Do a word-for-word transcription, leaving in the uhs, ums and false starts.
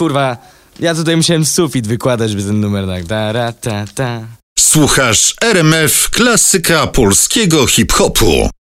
kurwa, ja tutaj musiałem sufit wykładać, żeby ten numer tak, ta, ra, ta, ta. Słuchasz R M F, klasyka polskiego hip-hopu.